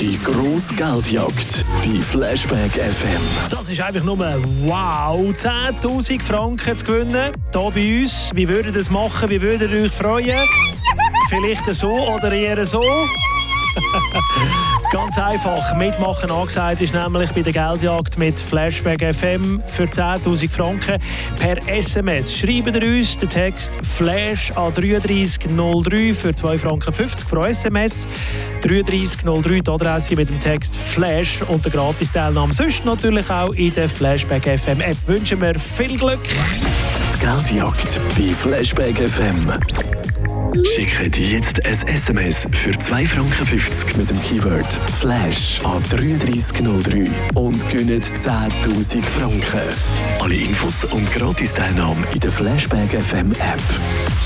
Die grosse Geldjagd bei Flashback FM. Das ist einfach nur wow. 10'000 Franken zu gewinnen, hier bei uns. Wie würdet ihr das machen? Wie würdet ihr euch freuen? Vielleicht so oder eher so? Ganz einfach, mitmachen angesagt ist nämlich bei der Geldjagd mit Flashback FM für 10'000 Franken per SMS. Schreibt ihr uns den Text Flash an 3303 für 2,50 Franken pro SMS. 3303 die Adresse mit dem Text Flash und der Gratis-Teilnahme. Sonst natürlich auch in der Flashback FM App. Wünschen wir viel Glück. Die Geldjagd bei Flashback FM. Schickt jetzt ein SMS für 2,50 Franken mit dem Keyword Flash an 3303 und gewinnt 10'000 Franken. Alle Infos und Gratis-Teilnahme in der Flashback FM App.